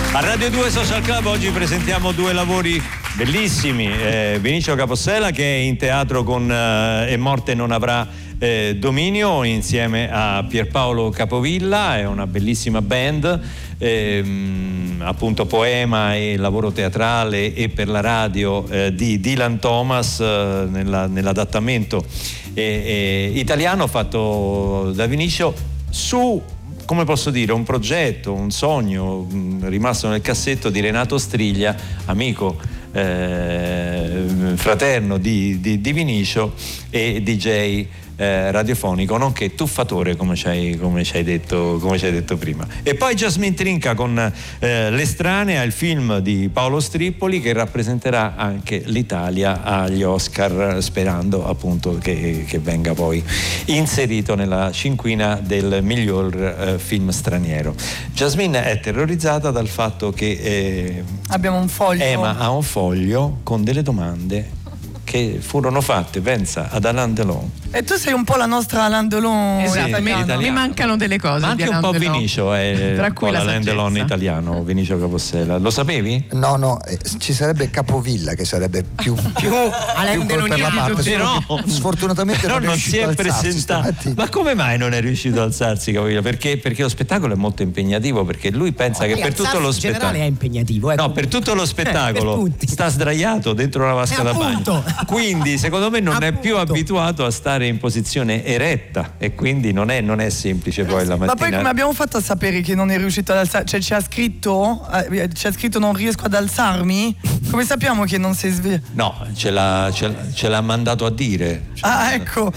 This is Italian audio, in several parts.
A Radio 2 Social Club oggi presentiamo due lavori bellissimi. Vinicio Capossela, che è in teatro con E morte non avrà dominio, insieme a Pierpaolo Capovilla. È una bellissima band, appunto poema e lavoro teatrale e per la radio di Dylan Thomas, nell'adattamento italiano fatto da Vinicio su, come posso dire, un progetto, un sogno rimasto nel cassetto di Renato Striglia, amico, fraterno di Vinicio e DJ radiofonico, nonché tuffatore, come ci hai detto prima. E poi Jasmine Trinca con L'Estranea, il film di Paolo Strippoli, che rappresenterà anche l'Italia agli Oscar, sperando appunto che venga poi inserito nella cinquina del miglior film straniero. Jasmine è terrorizzata dal fatto che abbiamo un foglio. Ema ha un foglio con delle domande che furono fatte, pensa, ad Alain Delon. E tu sei un po' la nostra Alain Delon. Esatto, mi mancano delle cose. Ma anche un po' Vinicio è tra un cui po' la l'Alain Delon italiano, Vinicio Capossela. Lo sapevi? No, ci sarebbe Capovilla che sarebbe più Alain Delon per la parte. Però sfortunatamente non si è presentato. Ma come mai non è riuscito ad alzarsi Capovilla? Perché lo spettacolo è molto impegnativo, perché lui pensa che per tutto lo spettacolo, in generale è impegnativo, no, per tutto lo spettacolo sta sdraiato dentro una vasca da bagno. Quindi secondo me non è più abituato a stare in posizione eretta, e quindi non è semplice poi la mattina. Ma poi come abbiamo fatto a sapere che non è riuscito ad alzarsi? Cioè ci ha scritto non riesco ad alzarmi? Come sappiamo che non si sveglia? No, ce l'ha mandato a dire. Ecco.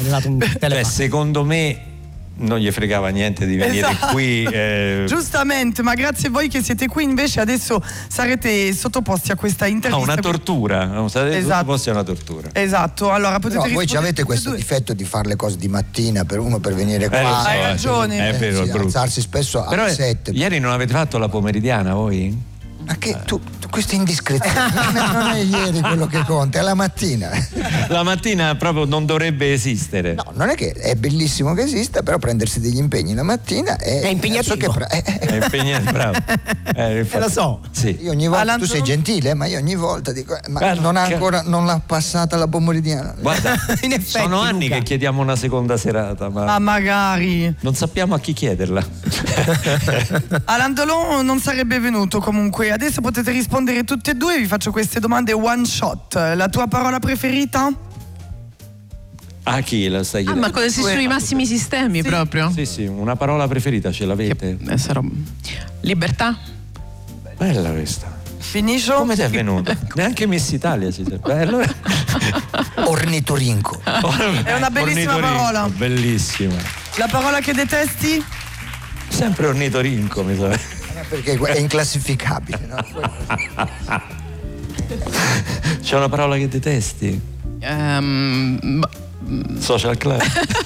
Secondo me non gli fregava niente di venire qui. Giustamente, ma grazie a voi che siete qui, invece adesso sarete sottoposti a questa intervista. Una tortura, sottoposti a una tortura. Esatto, allora potete voi ci avete questo difetto di fare le cose di mattina per venire qua. Hai ragione. È vero, alzarsi spesso alle 7. Ieri non avete fatto la pomeridiana voi? Ma che tu questa indiscrezione non è ieri quello che conta, è la mattina. La mattina proprio non dovrebbe esistere. No, non è che è bellissimo che esista, però prendersi degli impegni la mattina è impegnativo. È impegnativo, bravo. Lo so. Sì. Io ogni volta, tu sei gentile, ma io ogni volta dico, ma non l'ha passata la pomeridiana. Guarda, in effetti, sono anni che chiediamo una seconda serata, ma magari non sappiamo a chi chiederla. Alain Delon non sarebbe venuto comunque. Adesso potete rispondere tutte e due, vi faccio queste domande one shot. La tua parola preferita? A chi la stai chiedendo? Ma così sui massimi sistemi proprio? Sì, una parola preferita ce l'avete? Libertà. Bella questa. Finisco? Come ti è venuta? Neanche Miss Italia si serve. Ornitorinco. È una bellissima parola. Bellissima. La parola che detesti? Sempre ornitorinco, mi sa. Perché è inclassificabile, no? C'è una parola che detesti? Social Club.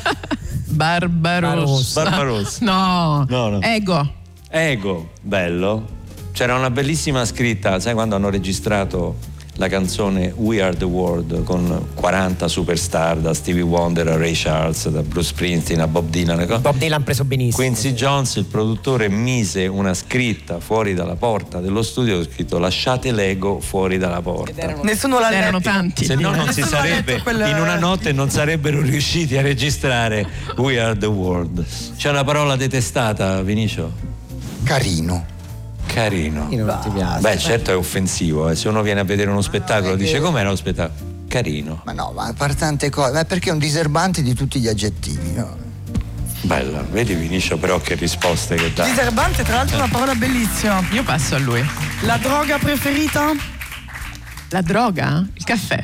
Barbarossa. No. Ego, bello. C'era una bellissima scritta, sai quando hanno registrato la canzone We Are The World con 40 superstar, da Stevie Wonder a Ray Charles, da Bruce Springsteen a Bob Dylan. Bob Dylan preso benissimo. Quincy Jones, il produttore, mise una scritta fuori dalla porta dello studio, scritto "lasciate l'ego fuori dalla porta". Nessuno l'ha letto. Erano tanti. Se no non si sarebbe, in una notte non sarebbero riusciti a registrare We Are The World. C'è una parola detestata, Vinicio? Carino. Non ti piace. Beh, certo è offensivo, se uno viene a vedere uno spettacolo dice com'era lo spettacolo? Carino. Ma no, ma per tante cose, ma perché è un diserbante di tutti gli aggettivi, no? Bella, vedi Vinicio però che risposte che dà. Diserbante, tra l'altro, è una parola bellissima. Io passo a lui. La droga preferita? La droga? Il caffè.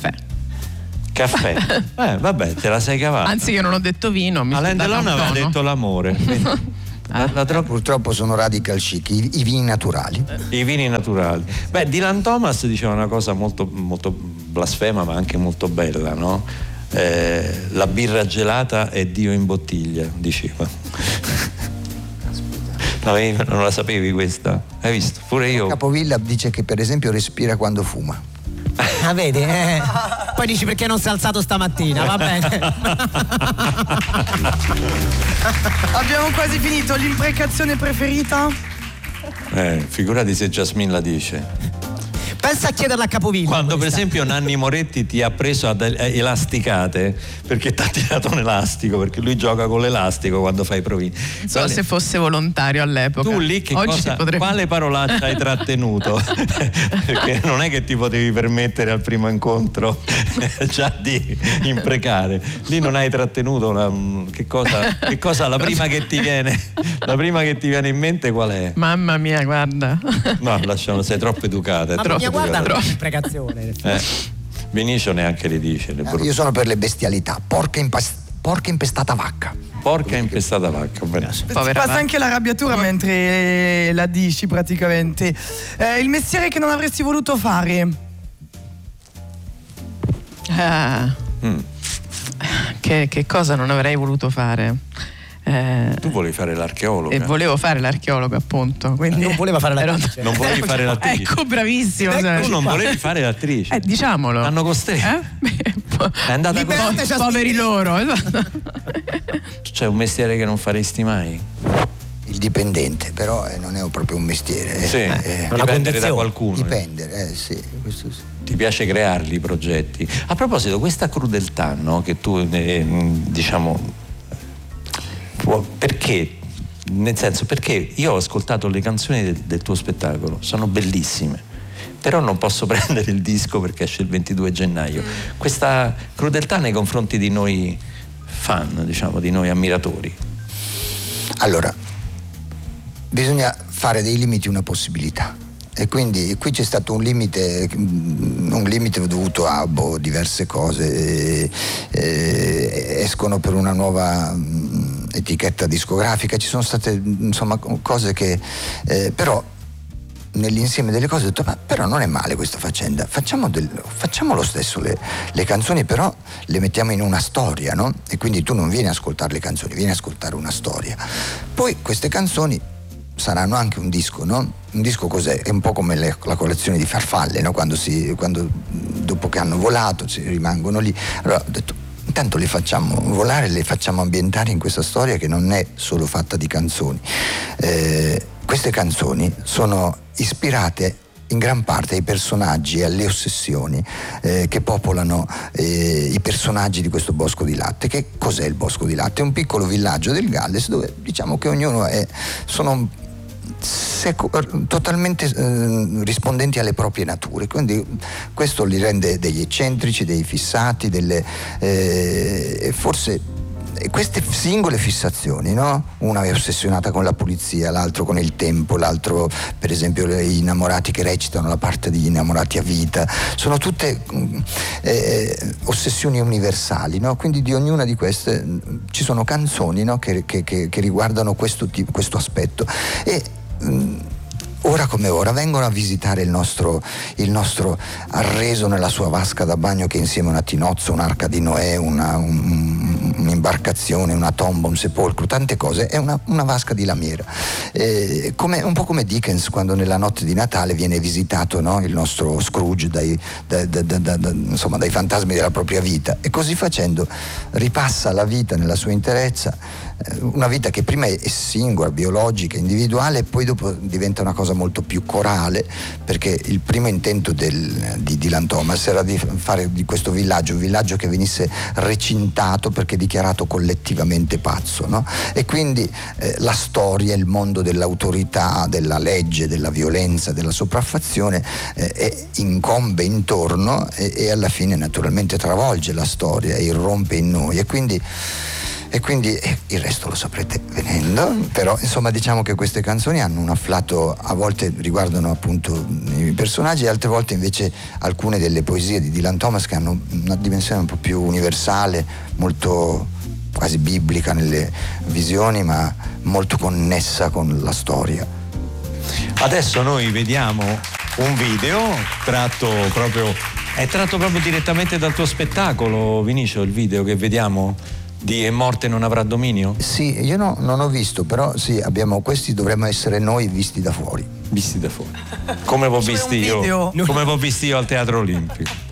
Vabbè, te la sei cavata. Anzi, io non ho detto vino. Alain Delon aveva detto l'amore. Purtroppo sono radical chic, i vini naturali. I vini naturali. Beh, Dylan Thomas diceva una cosa molto, molto blasfema, ma anche molto bella, no? La birra gelata è Dio in bottiglia, diceva. Non la sapevi questa? Hai visto? Pure io. Capovilla dice che per esempio respira quando fuma. Ah, vedi? Poi dici perché non si è alzato stamattina, va bene. Abbiamo quasi finito. L'imprecazione preferita? Figurati se Jasmine la dice. Pensa a chiederla a Capovilla. Quando per esempio Nanni Moretti ti ha preso ad elasticate perché ti ha tirato un elastico, perché lui gioca con l'elastico quando fa i provini. Non so se fosse volontario all'epoca. Tu lì quale parolaccia hai trattenuto? Perché non è che ti potevi permettere al primo incontro già di imprecare. Lì non hai trattenuto che cosa la prima che ti viene in mente qual è? Mamma mia, guarda. No, lasciamo, sei troppo educata. Guarda l'imprecazione. Vinicio neanche le dice. Io sono per le bestialità. Porca impestata vacca. Porca impestata vacca. Passa anche l'arrabbiatura mentre la dici praticamente. Il mestiere che non avresti voluto fare? Che cosa non avrei voluto fare? Tu volevi fare l'archeologo. E volevo fare l'archeologo, appunto. Quindi non voleva fare l'attrice. Non volevi fare l'attrice. Ecco, bravissimo. Tu non volevi fare l'attrice. Diciamolo. L'hanno costretto. È andata così. Poveri loro. C'è un mestiere che non faresti mai? Il dipendente, però non è proprio un mestiere. Sì, dipendere da qualcuno. Dipendere, sì, questo sì. Ti piace crearli i progetti. A proposito, questa crudeltà, no, che tu diciamo, perché? Nel senso, perché io ho ascoltato le canzoni del tuo spettacolo, sono bellissime, però non posso prendere il disco perché esce il 22 gennaio. Questa crudeltà nei confronti di noi fan, diciamo, di noi ammiratori. Allora, bisogna fare dei limiti una possibilità. E quindi qui c'è stato un limite dovuto a diverse cose, escono per una nuova etichetta discografica, ci sono state insomma cose che però nell'insieme delle cose ho detto però non è male questa faccenda, facciamo lo stesso le canzoni, però le mettiamo in una storia, no? E quindi tu non vieni a ascoltare le canzoni, vieni a ascoltare una storia. Poi queste canzoni saranno anche un disco, no? Un disco cos'è? È un po' come la collezione di farfalle, no? Quando dopo che hanno volato rimangono lì. Allora ho detto, intanto le facciamo volare, le facciamo ambientare in questa storia che non è solo fatta di canzoni. Queste canzoni sono ispirate in gran parte ai personaggi e alle ossessioni che popolano i personaggi di questo Bosco di Latte. Che cos'è il Bosco di Latte? È un piccolo villaggio del Galles dove diciamo che ognuno sono totalmente rispondenti alle proprie nature, quindi questo li rende degli eccentrici, dei fissati, forse queste singole fissazioni, no? Una è ossessionata con la pulizia, l'altro con il tempo, l'altro per esempio gli innamorati che recitano la parte di innamorati a vita, sono tutte ossessioni universali, no? Quindi di ognuna di queste ci sono canzoni, no? che riguardano questo aspetto e ora come ora vengono a visitare il nostro arreso nella sua vasca da bagno, che insieme a una tinozza, un'arca di Noè, un'imbarcazione, una tomba, un sepolcro, tante cose, è una vasca di lamiera, un po' come Dickens quando nella notte di Natale viene visitato, no? Il nostro Scrooge dai fantasmi della propria vita, e così facendo ripassa la vita nella sua interezza, una vita che prima è singola, biologica, individuale, e poi dopo diventa una cosa molto più corale, perché il primo intento di Dylan Thomas era di fare di questo villaggio un villaggio che venisse recintato perché dichiarato collettivamente pazzo, no? E quindi la storia, il mondo dell'autorità, della legge, della violenza, della sopraffazione incombe intorno e alla fine naturalmente travolge la storia e irrompe in noi, e quindi il resto lo saprete venendo. Però insomma diciamo che queste canzoni hanno un afflato, a volte riguardano appunto i personaggi, altre volte invece alcune delle poesie di Dylan Thomas che hanno una dimensione un po' più universale, molto quasi biblica nelle visioni, ma molto connessa con la storia. Adesso noi vediamo un video tratto proprio direttamente dal tuo spettacolo, Vinicio, il video che vediamo di E morte non avrà dominio? Sì, io non ho visto, però sì, questi dovremmo essere noi visti da fuori. Visti da fuori. Come vi ho visti io al Teatro Olimpico.